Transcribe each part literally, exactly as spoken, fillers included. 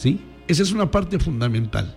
¿sí? Esa es una parte fundamental.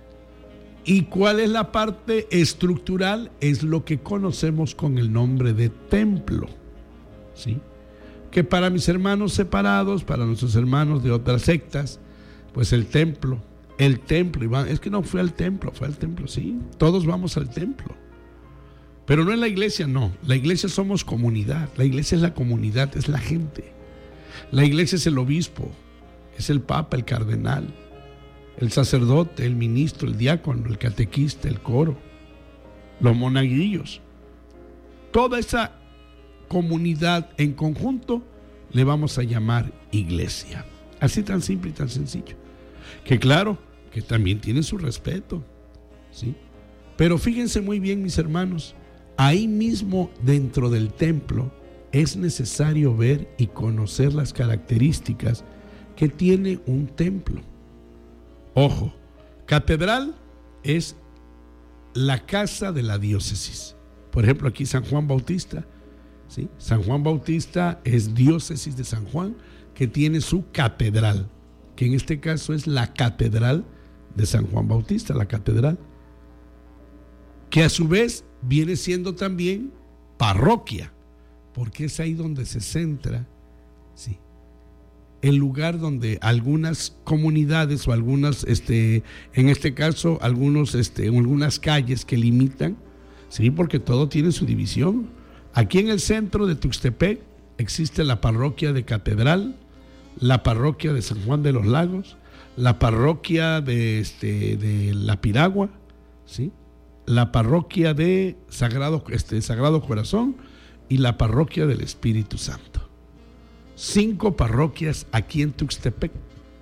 ¿Y cuál es la parte estructural? Es lo que conocemos con el nombre de templo, ¿sí? Que para mis hermanos separados, para nuestros hermanos de otras sectas, pues el templo, el templo, Iván, es que no fue al templo, fue al templo, sí, todos vamos al templo, pero no es la iglesia, no, la iglesia somos comunidad, la iglesia es la comunidad, es la gente, la iglesia es el obispo, es el papa, el cardenal, el sacerdote, el ministro, el diácono, el catequista, el coro, los monaguillos, toda esa comunidad en conjunto le vamos a llamar iglesia. Así tan simple y tan sencillo. Que claro, que también tiene su respeto, ¿sí? Pero fíjense muy bien, mis hermanos, ahí mismo dentro del templo es necesario ver y conocer las características que tiene un templo. Ojo, catedral es la casa de la diócesis. Por ejemplo, aquí San Juan Bautista, ¿sí? San Juan Bautista es diócesis de San Juan, que tiene su catedral, que en este caso es la catedral de San Juan Bautista, la catedral, que a su vez viene siendo también parroquia, porque es ahí donde se centra, ¿sí?, el lugar donde algunas comunidades o algunas, este, en este caso, algunos, este, algunas calles que limitan, sí, porque todo tiene su división. Aquí en el centro de Tuxtepec existe la parroquia de Catedral, la parroquia de San Juan de los Lagos, la parroquia de, este, de La Piragua, ¿sí?, la parroquia de Sagrado, este, Sagrado Corazón y la parroquia del Espíritu Santo. Cinco parroquias aquí en Tuxtepec,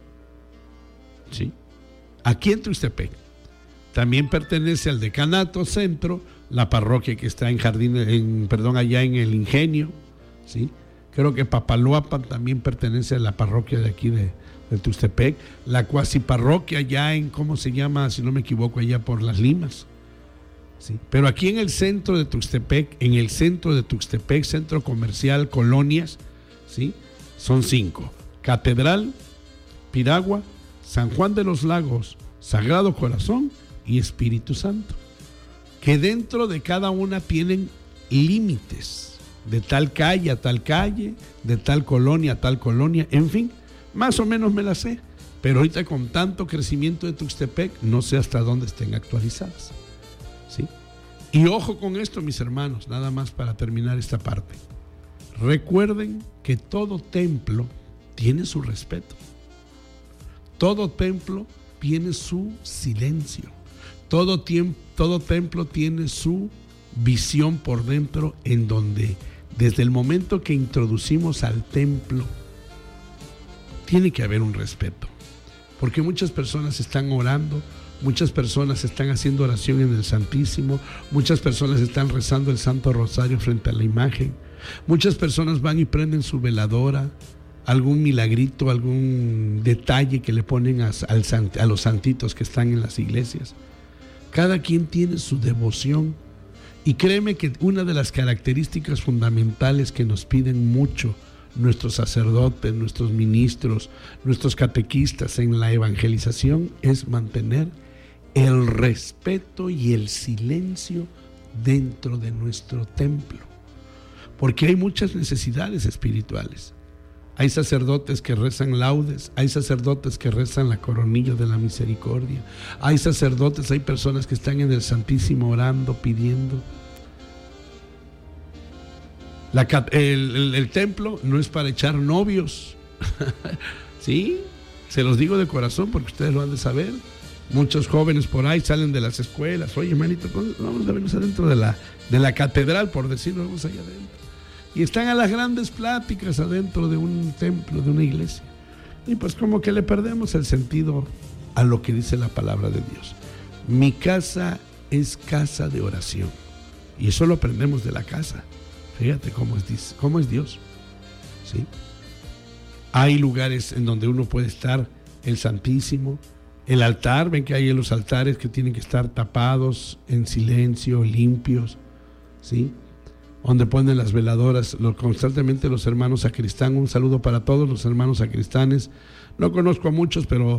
¿sí? Aquí en Tuxtepec. También pertenece al decanato centro, la parroquia que está en Jardín, en, perdón, allá en el Ingenio, ¿sí? Creo que Papaloapan también pertenece a la parroquia de aquí de, de Tuxtepec, la cuasi parroquia ya en, ¿cómo se llama? Si no me equivoco, allá por Las Limas, ¿sí? Pero aquí en el centro de Tuxtepec, en el centro de Tuxtepec, centro comercial, colonias, ¿sí?, son cinco: Catedral, Piragua, San Juan de los Lagos, Sagrado Corazón y Espíritu Santo, que dentro de cada una tienen límites, de tal calle a tal calle, de tal colonia a tal colonia, en fin, más o menos me la sé, pero ahorita con tanto crecimiento de Tuxtepec no sé hasta dónde estén actualizadas, ¿sí? Y ojo con esto, mis hermanos, nada más para terminar esta parte. Recuerden que todo templo tiene su respeto, todo templo tiene su silencio, todo, tiempo, todo templo tiene su visión por dentro, en donde desde el momento que introducimos al templo tiene que haber un respeto, porque muchas personas están orando, muchas personas están haciendo oración en el Santísimo, muchas personas están rezando el Santo Rosario frente a la imagen, muchas personas van y prenden su veladora, algún milagrito, algún detalle que le ponen a, al, a los santitos que están en las iglesias. Cada quien tiene su devoción, y créeme que una de las características fundamentales que nos piden mucho nuestros sacerdotes, nuestros ministros, nuestros catequistas en la evangelización es mantener el respeto y el silencio dentro de nuestro templo, porque hay muchas necesidades espirituales. Hay sacerdotes que rezan laudes, hay sacerdotes que rezan la coronilla de la misericordia, hay sacerdotes, hay personas que están en el Santísimo orando, pidiendo. La, el, el, el templo no es para echar novios, ¿sí? Se los digo de corazón porque ustedes lo han de saber. Muchos jóvenes por ahí salen de las escuelas, oye, hermanito, vamos a vernos adentro de la, de la catedral, por decirlo, vamos allá adentro. Y están a las grandes pláticas adentro de un templo, de una iglesia. Y pues como que le perdemos el sentido a lo que dice la palabra de Dios. Mi casa es casa de oración. Y eso lo aprendemos de la casa. Fíjate cómo es, cómo es Dios, ¿sí? Hay lugares en donde uno puede estar, el Santísimo, el altar, ven que hay en los altares que tienen que estar tapados, en silencio, limpios, ¿sí? Donde ponen las veladoras, lo, constantemente los hermanos sacristán. Un saludo para todos los hermanos sacristanes. No conozco a muchos, pero